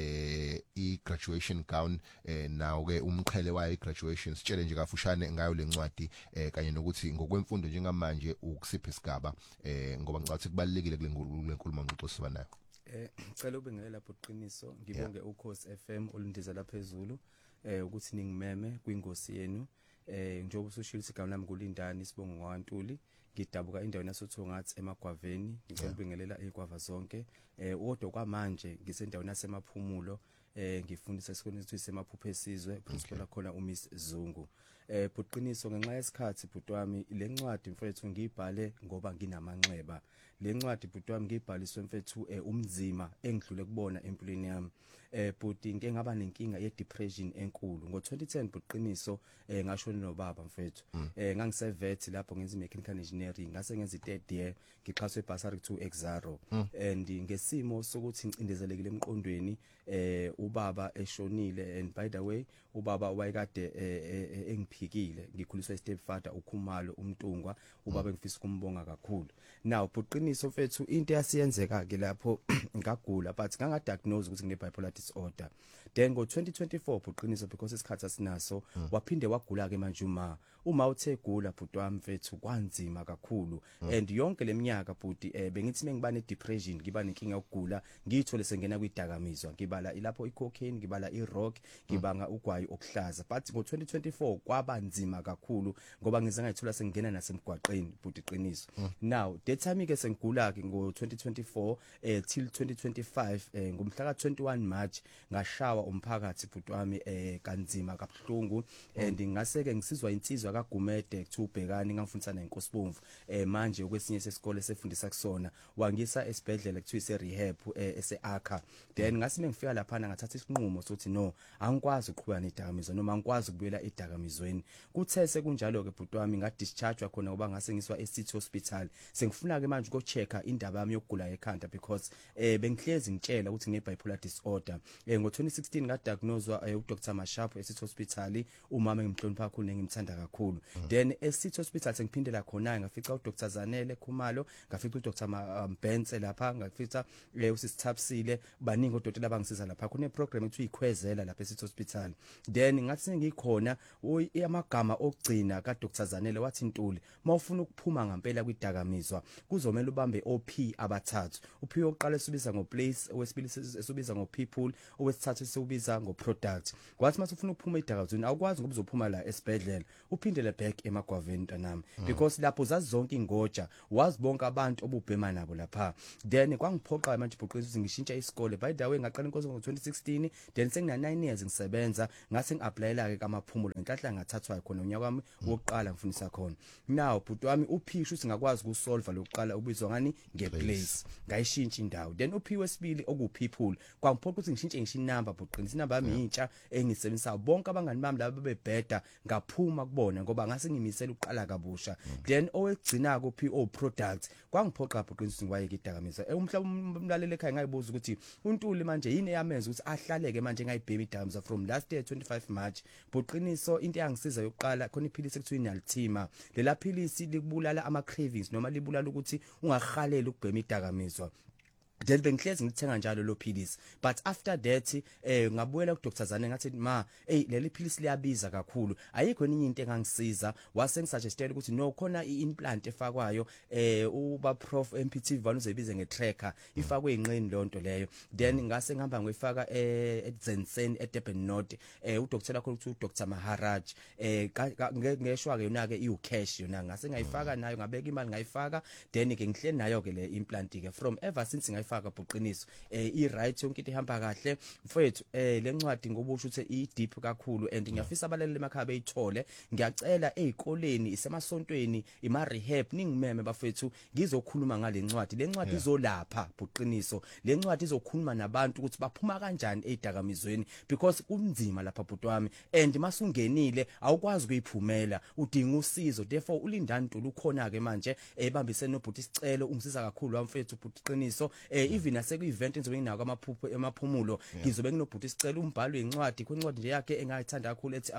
eh i-graduation gown eh nawo ke umqhele wayo i-graduation sitshele nje kafushane ngayo lencwadi eh kanye nokuthi ngokwemfundo njengamanje ukusipha isigaba eh ngoba ngicabanga ukuthi kubalekile kule nkulumo ngixoxo siba nayo eh cela ubingelela lapho Qiniso ngibonge ukhosi F M olundiza laphezulu eh ukuthi ningimeme kwingosi yenu eh njengoba usushilo isigaba nami kuLindani sibongo ngwaNtuli ngidabuka indawo nasothongathi emagwaveni ngicela ubingelela ekwava zonke eh kodwa kwamanje ngisendaweni nasemaphumulo eh ngifundisa esikoleni sethu semaphupho esizwe principal khona uMiss Zungu eh buqiniso ngenxa yesikhathi butwami lencwadi mfethu ngiyibhale ngoba nginamanxeba lencwadi butwami ngiyibhaliswe mfethu umzima engidlule kubona empilweni yami eh but ngeke ngaba nenkinga ye depression enkulu ngo twenty ten buqiniso eh ngashona nobaba mfethu eh ngangisevet lapho ngenza mechanical engineering ngase ngenza third year ngixhaswe bursary to Exaro and ngesimo sokuthi ngicindezelekile emqondweni eh ubaba eshonile and by the way ubaba wayekade engiphikile ngikhuliswa step father uKhumalo uMntungwa ubaba engifisa ukumbonga kakhulu now buqiniso mfethu into yasiyenzeka ke lapho ngagula but nganga diagnose ukuthi ngine bipolar disorder then ngo twenty twenty-four buqiniso because isikhathi asinaso waphinde wagula ke manje uma uma uthe gula bhuti wami mfethu kwanzima kakhulu and yonke leminyaka bhuti eh bengithi mengiba ne depression ngiba nenkinga yokugula ngiyithole sengena kwidakamizwa ngibala ilapho icocaine ngibala irock ngibanga ugwayi okuhlaza but ngo twenty twenty-four kwaba nzima kakhulu ngoba ngize ngayithola sengena nasemgwaqeni bhuti qiniso now that time ke sengigula ke ngo twenty twenty-four eh till twenty twenty-five eh ngomhla ka twenty-one March ngashawa umphakathi bhuti wami eh kanzima kabuhlungu and ngaseke ngisizwa insizwa kaGumede kuthubhekani ngangifundisa neNkosibomvu eh manje kwesinye sesikole sefundisa kusona wangisa esibhedlela kuthiwa ise rehab eh eseAkha then ngasi ngifika lapha ngathatha isinqumo sokuthi no angikwazi ukuqhubeka nedakamizwa noma angikwazi ukubuyela edakamizweni kuthe sekunjalo ke bhuti wami nga discharge khona ngoba ngase ngiswa eCity Hospital sengifuna ke manje uko checka indaba yami yokugula ekhanda because eh bengihlezi ngitshela ukuthi ngine bipolar disorder eh ngo twenty sixteen sixteen ngadiagnoswa u Doctor Mashapo eSithi Hospital umama engimhlonipha kakhulu nengimthanda kakhulu then eSithi Hospital sengiphindela khona ngafica u Doctor Zanele Khumalo ngafica u Doctor Mbenze lapha ngafica usisithapsile baningi odokotela bangisiza lapha kune program ethu ikhwezela lapha eSithi Hospital then ngathi sengikhona amagama okugcina ka Doctor Zanele wathi Ntuli mawufuna ukuphuma ngempela kwidakamizwa kuzomela ubambe O P abathathu u P oqala esibiza ngo place owesibili esibiza ngo people owesithathu esibiza ngo product kwathi mase ufuna ukuphuma edakamizweni awukwazi ngoba uzophuma la esibhedlela uphindele back emagwaveni ntanami because lapho zazi zonke ingoja wazi bonke abantu obubhema nabo lapha then kwangiphoqa manje bhuqisa ukuthi ngishintsha isikole by the way ngaqala inkonzo ngo twenty sixteen then sengina nine years ngisebenza ngase ngiapplyela ke kamaphumulo enhlanhla ngathathwa khona unyaka wami wokuqala ngifundisa khona now bhuti wami uphisho ukuthi ngakwazi ukusolve lokuqala ubizwa ngani ngeplace ngayishintsha indawo then uphi wesibili oku people kwangiphoqa ukuthi ngishintshe ngisho inamba bhuqinisa inamba yami intsha engisebenzisa bonke abangani bami laba bebebheda ngaphuma kubona ngoba ngase ngimisela uqala kabusha then owegcina ku P O product kwangiphoqa bhuqinisa ngwayeke idakamizwa umhlaba umlalele ekhaya ngayibuza ukuthi uNtuli manje yini eyamenza ukuthi ahlaleke manje ngayibhemi idakamizwa from last year twenty-five March bhuqiniso into yangisiza yokuqala khona iphilisi ekuthiwa inaltima lela philisi likubulala ama cravings noma libulala ukuthi ungahaleli ukubhema idakamizwa then bengihlezi ngithenga njalo lo philisi but after that eh ngabuyela ku Doctor Zane ngathi ma hey leli philisi liyabiza kakhulu ayikho enye into engangisiza wase ngisuggestela ukuthi no khona iimplant efakwayo eh uba prof M P T vanu uzebize ngetracker ifakwe inqini lonto leyo then ngase ngihamba ngoyifaka eh eZensen eDurban North eh udokotela khona ukuthi uDoctor Maharaj eh ngeshwa ke yona ke iu cash yona ngase ngayifaka nayo ngabeka imali ngayifaka then ke ngihleli nayo ke le implant ke from ever since ngayifaka faka bhuqiniso eh i right yonke into ihamba kahle mfethu eh lencwadi ngobusho ukuthi i deep kakhulu and ngiyafisa abalele emakhaya beyithole ngiyacela ezikoleni isemasontweni ima rehab ningimeme bafethu ngizokhuluma ngale ncwadi le ncwadi izolapha bhuqiniso le ncwadi izokhuluma nabantu ukuthi baphuma kanjani ezidakamizweni because kunzima lapha bhuti wami and masungenile awukwazi ukuyiphumela udinga usizo therefore ulindani Ntuli ukhona ke manje ebambisene nobhuti isicelo ungisiza kakhulu wamfethu bhuqiniso even aseku event enzobe nginako amaphupho emaphumulo ngizobe nginobhuti isicela umbhalo wencwadi kwencwadi nje yakhe engayithanda kakhulu ethi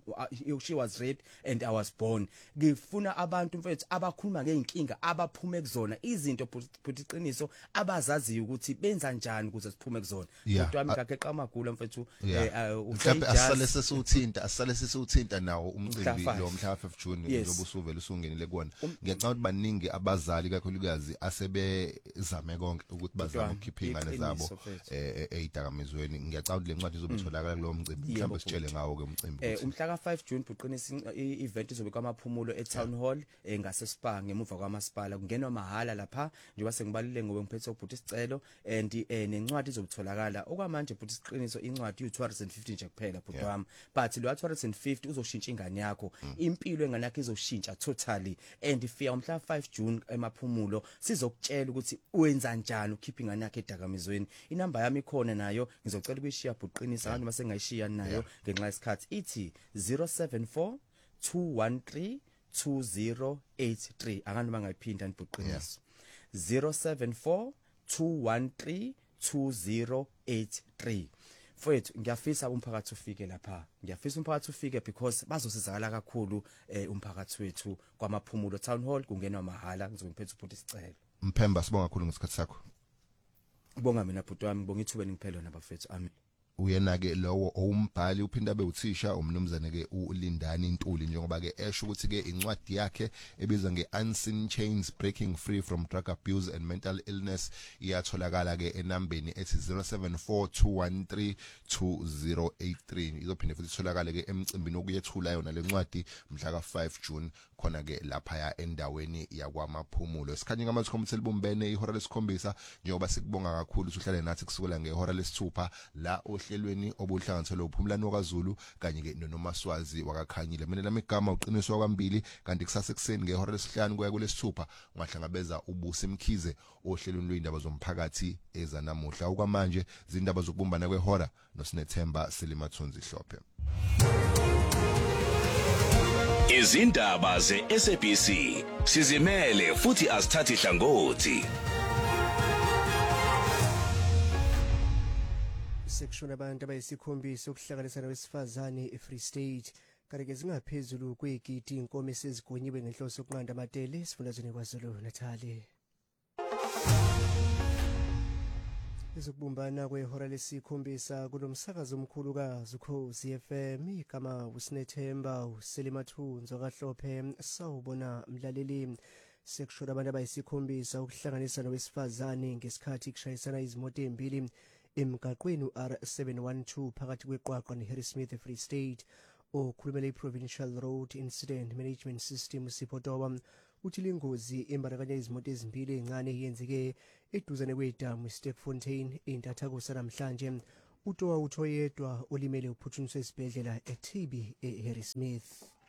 she was raped and I was born ngifuna abantu mfethu abakhuluma ngeinkinga abaphume kuzona izinto bhuti iqiniso abazaziyo ukuthi benza njani ukuze siphume kuzona kodwa wami kakeqa amagula mfethu mhlawumbe asale sesuthinta asale sesuthinta nawo umcimbi lo mhla five June njengoba usuvela usungenile kuona ngiyacabanga ukuthi baningi abazali kakhulukazi asebezame konke ukuthi bazama ukukhipha ingane zabo ezidakamizweni ngiyacabanga le ncwadi izobutholakala kulo mcimbi mhlawumbe sitshele ngawo ke umcimbi eh umhla ka five June buqinisa i-event izobe kwamaphumulo e-Town Hall engase Spa ngemuva kwamasipala kungenwa mahala lapha njengoba sengibalile ngobe ngiphethe ubhuti isicelo and nencwadi izobutholakala okwamanje bhuti isiqiniso incwadi u two hundred fifty nje kuphela bhuti wami but lo two hundred fifty uzoshintsha ingane yakho impilo engane yakho izoshintsha totally and ifika umhla five June emaphumulo sizokutshela ukuthi wenza njani ukhipha ingane yakhe edakamizweni inamba yami ikhona nayo ngizocela ukuyishiya bhuqinisa abantu base ngayishiya nayo ngenxa yesikhathi ithi zero seven four two one three two zero eight three akani bangayiphinda nibhuqinisa zero seven four two one three two zero eight three Mfowethu ngiyafisa umphakathi ufike lapha ngiyafisa umphakathi ufike because bazosizakala kakhulu eh umphakathi wethu kwamaphumulo Town Hall kungenwa mahala ngizongiphethe ubhuti isicelo Mphemba sibonga kakhulu ngesikhathi sakho Bonga mina bhuti wami bonga ithuba ningiphelo nabafethu amen uyena ke lowo owumbhali uphinda be uthisha umnumzane ke uLindani Ntuli njengoba ke esho ukuthi ke incwadi yakhe ebizwa ngeUnseen Chains Breaking Free from Drug Abuse and Mental Illness iyatholakala ke enambeni ethi zero seven four two one three two zero eight three izophinda futhi itholakala ke emcimbini okuyethula yona lencwadi mhla ka five June khona ke lapha ya endaweni yakwamaphumulo sikhanye ngamathombe elibumbene ihora lesikhombisa njengoba sikubonga kakhulu uhlale nathi kusukela ngehora lesithupha la ohlelweni obuhlanganiselo uphumlani wakwaZulu kanye ke noNomaswazi wakakhanyile mina lami igama uqiniswa kwambili kanti kusasa ekseni ngehora lesihlanu kuya kulesithupha ungahlangabeza ubusi Mkhize ohlelweni lwendaba zomphakathi eza namuhla okwamanje izindaba zokubumbana kwehora noSinethemba Selimathunzi Hlophe izindaba ze-S A B C sizimele futhi asithathi hlangothi sekushona abantu abayisikhombisa ukuhlanganisa nowesifazane eFree State kanti-ke zingaphezulu kwegidi inkomo esezigonyiwe ngenhloso yokunqanda amatele esifundazweni KwaZulu Natali. Izokubumbana kwehora lesikhombisa kulomsakazo omkhulu kaZukhosi F M igama uSinethemba uSelimathunzo kaHlophe sawubona mlaleli. Sekushona abantu abayisikhombisa ukuhlanganisa nowesifazane ngesikhathi kushayisana izimoto ezimbili emgaqweni R seven one two phakathi kweQwaqwa neHarrismith eFree State. Okhulumela iProvincial Road Incident Management System Sipotowa uthi lengozi embandakanya izimoto ezimbili encane yenzeke eduzane kwedamu iSteekfontein entathakusa namhlanje. Utowa utho yedwa olimele uphuthunyiswa esibhedlela eT B eHarrismith.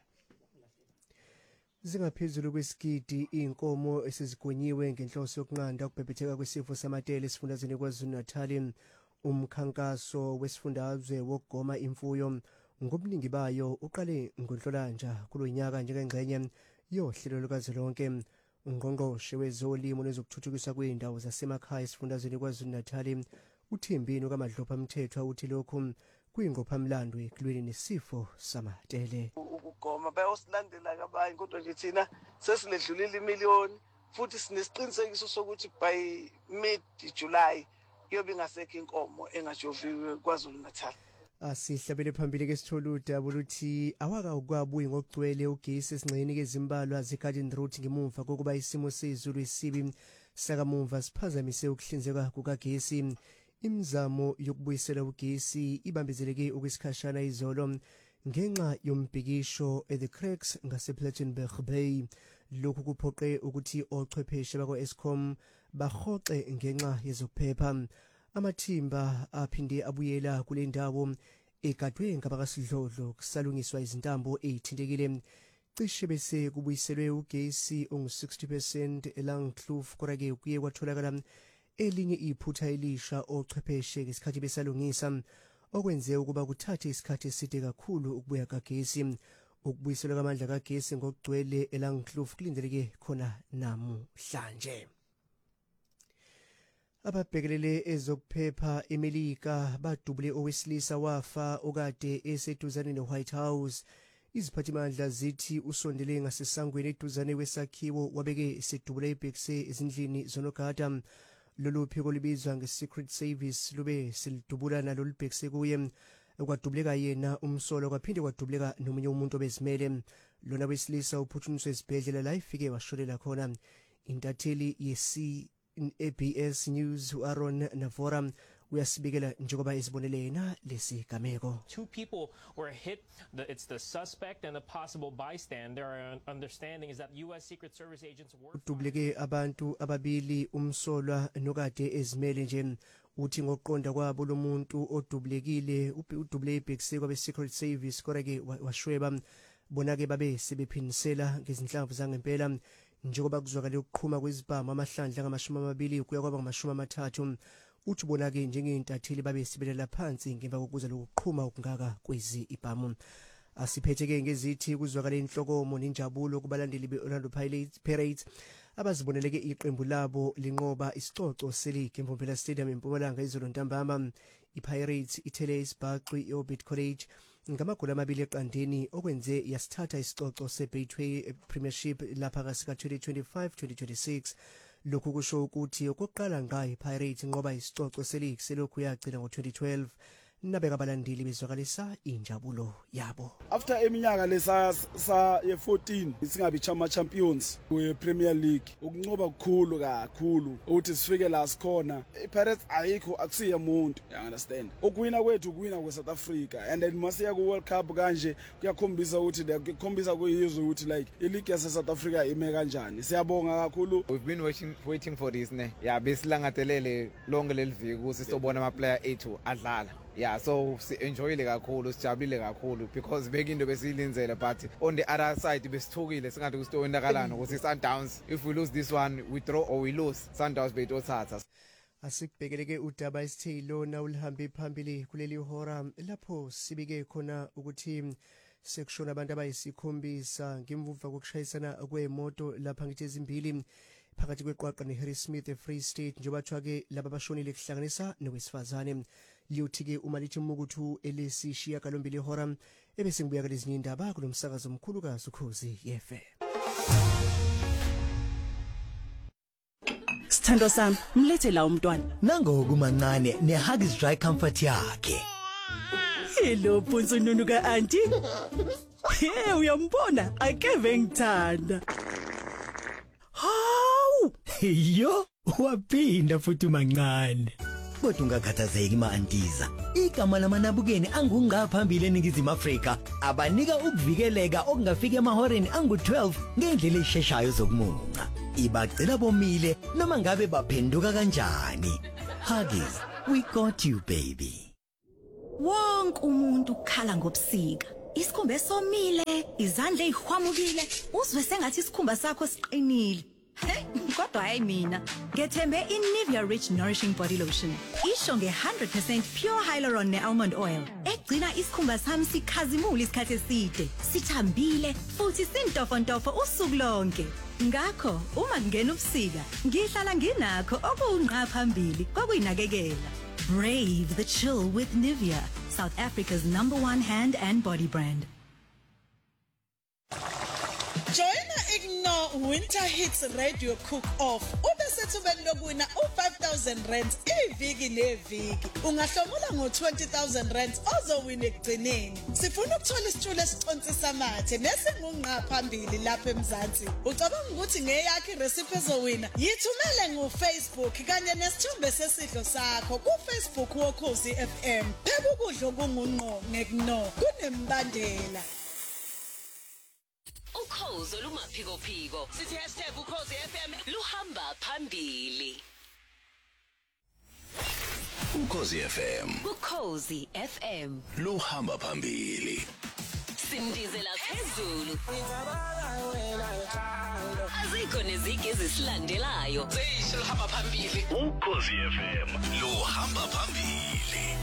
Zingaphezulu kwesigidi inkomo esizigonyiwe ngenhloso yokunqanda ukubhebhetheka kwesifo samatele esifundazweni KwaZulu Natali. Umkhankaso wesifundazwe wokugoma imfuyo ngobuningi bayo uqale ngoNhlolanja kulonyaka njengengxenye yohlelo lukazwelonke. Ungqongqoshe wezolimo nezokuthuthukiswa kweindawo zasemakhaya esifundazweni KwaZulu Natali uThembini kaMadlopha Mthethwa uthi lokhu kuyingqophamlando ekulweni nesifo samatele. Ukugoma bayosilandela kabanye kodwa nje thina sesiledlulile imiliyoni futhi sinesiqinisekiso sokuthi by mid July yobe ingasekho inkomo engajoviwe KwaZulu Natal. Asihlabele phambili ke sitholuda boluthi awaka ukwabuyi ngokugcwele ugesi esingceni kezimbalwa zeGarden Route ngemuva kokuba isimo sezulu esibi sakamumva siphazamise ukuhlinzeka kukagesi. Imizamo yokubuyisela ugesi ibambezeleke okwesikhashana izolo ngenxa yombhikisho at the cracks ngasePlattenberg Bay. Lokhu kuphoqe ukuthi ochwepheshe bakwa-Eskom bahoxe ngenxa yezokuphepha. Amathimba aphinde abuyela kule ndawo egadwe ngabakasidlodlo kusalungiswa izintambo ezithintekile. Cishe bese kubuyiselwe ugesi ongu sixty percent eLangkloof kodwa-ke kuye kwatholakala elinye iphutha elisha ochwepheshe ngesikhathi besalungisa okwenze ukuba kuthathe isikhathi eside kakhulu ukubuya kagesi. Ukubuyiselwa kwamandla kagesi ngokugcwele eLangkloof kulindeleke khona namhlanje. Ababhekelele ezokuphepha eMelika badubule owesilisa wafa okade eseduzane neWhite House. Iziphathimandla zithi usondele ngasesangweni eduzane kwesakhiwo wabeke sedubule ibhekise ezindlini zonogada. Lolu phiko libizwa ngeSecret Service lube selidubula nalo libhekise kuye. Kwadubuleka yena umsolo kwaphinde kwadubuleka nomunye umuntu obezimele. Lona wesilisa uphuthunyiswe esibhedlela la ifike washolela khona. Intatheli yesi A B S News uAaron Navora uyasibikela njengoba ezibonele yena lesi gameko. Two people were hit. The, it's the suspect and a possible bystander. Our understanding is that U S Secret Service agents were Udubuleke abantu ababili umsolwa nokade ezimele nje. Uthi ngokuqonda kwabo lo muntu odubulekile udubule ibhekise kwabe Secret Service kodwa-ke washweba bona ke babe sebephinisela ngezinhlamvu zangempela. Njengoba kuzwakale ukuqhuma kwezibhamu amahlandla ngamashumi amabili kuya kwaba ngamashumi amathathu. Uthi bona-ke njengey'ntatheli babe sibelela phansi ngemva kokuza lokuqhuma okungaka kwezi ibhamu. Asiphethe-ke ngezithi kuzwakale inhlokomo nenjabulo kubalandeli be-Orlando Pirates abaziboneleke iqembu labo linqoba isicoco seligi eMbombela Stadium eMpumalanga izolo ntambama. iPirates ithele isibhaqi i-Orbit College ngamagoli amabili eqandeni okwenze yasithatha isicoco seBetway Premiership lapha kasika twenty twenty-five twenty twenty-six. Lokhu kusho ukuthi okokuqala ngayo iPirates inqoba isicoco seligi selokhu yagcina ngo-twenty twelve. Nabeka abalandeli bezwakalisa injabulo yabo. After eminyaka lesa sa ye fourteen singabi chama champions we Premier League ukuncoba kukhulu kakhulu ukuthi sifike la sikhona. iPirates ayikho akusiya umuntu, you understand. Ukuwina kwethu ukuwina kweSouth Africa and then masiya ku World Cup kanje kuyakhombisa ukuthi kuyakhombisa kuyizwe ukuthi like ileague yase South Africa ime kanjani. Siyabonga kakhulu. We've been waiting waiting for this ne. Yeah, besilangadelele lonke leliviki ukuthi sobona ama player ethu adlala. Yeah, so enjoyile kakhulu sijabulile kakhulu because bekinto besilinzele but on the other side besithukile singathi kusitowendakalana ukuthi Sundowns if we lose this one we draw or we lose Sundowns betothatha. Asikubhekeleke udaba isithelo na ulihambe phambili kuleli hora lapho sibike khona ukuthi sekushona abantu abayisikhombisa ngemvuva kokushayisana kwemoto lapha ngithi ezimbili phakathi kweQwaqwa neHarrismith eFree State njengoba thwa ke laba bashonile kuhlanganisa nowesifazane. liyothi-ke uma lithi umukuthu elesishiya kalombili ihora ebese ngibuya kalezinye indaba kulo msakazo omkhulukazi Ukhozi F M. Sithando sami, mlethe la umntwana. Nangoku mancane neHuggies Dry Comfort yakhe. Hello Punsu nunu ka auntie. Hey uyambona akeve ngithanda. Hawu, yo waphinda futhi mancane. Kodwa ungakhathazeki ma-antiza. Igama lamanabukeni angungaphambili eNingizimu Afrika abanika ukuvikeleka okungafika emahoreni angu-twelve ngendlela esheshayo zokumunca. Ibagcina bomile noma ngabe baphenduka kanjani. Huggies, we got you baby. Wonke umuntu ukhala ngobusika. Isikhumba esomile, izandla ezihwamukile, uzwe sengathi isikhumba sakho siqinile. Hey, kodwa hayi mina. Ngethembe iNivea Rich Nourishing Body Lotion. Isho nge one hundred percent pure hyaluron ne-almond oil. Egcina isikhumba sami sikhazimula isikhathi eside, sithambile futhi sintofontofo usuku lonke. Ngakho uma ngena ubusika, ngihlala nginakho okungqa phambili kokuyinakekela. Brave the chill with Nivea, South Africa's number one hand and body brand. Join Igno Winter Hits Radio Cook-Off. Ube sethubeni lokuwina u five thousand rands iviki neviki. Ungahlomula ngo twenty thousand rands ozowina ekugcineni. Sifuna ukuthola isitulo esicontsisa amathe nesingunqa phambili lapha eMzansi. Ucabanga ukuthi ngeyakhe irecipe ezowina? Yithumele ngo Facebook kanye nesithombe sesidlo sakho ku Facebook woKhozi F M. Phela ukudla okungunqo ngekno kunembandela. Ukhozi olumaphiko phiko sithi hashtag ukhozi F M luhamba phambili. Ukhozi F M. Ukhozi F M Luhamba phambili. Simdizela phezulu. Azikho nezigi ezisilandelayo. Seyisho luhamba phambili. Ukhozi F M luhamba phambili.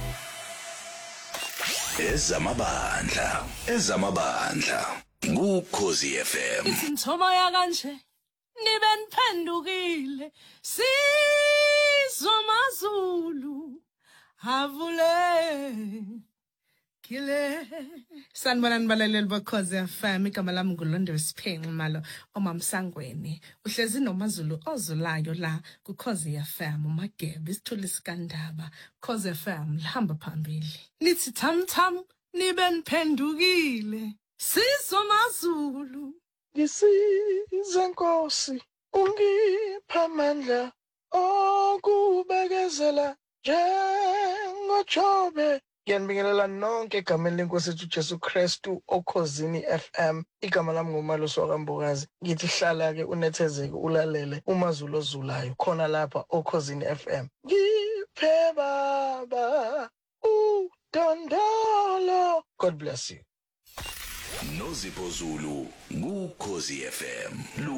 Ezamabandla, ezamabandla. Ukhozi F M. Isinthomo ya kanje nibe niphendukile sizwe mazulu havule kile sanibona nibaleleli bokhozi F M igama lami nguLondo Siphenqi malo omamsangweni uhlezi nomazulu ozulayo la kuKhozi F M umagebe isithuli sikandaba Khozi F M lihamba phambili nithi tham tham nibe niphendukile sizwe mazulu ngisize Nkosi ungipha amandla okubekezela njengoJobe. Ngiyanibingelela nonke egameni leNkosi yethu Jesu Kristu okhozini F M. Igama lami nguMalusi waKambokazi. Ngithi hlala ke unethezeke ulalele umazulu ozulayo khona lapha okhozini F M. Ngiphe baba udondolo. God bless you. Nozipho Zulu, Ukhozi F M.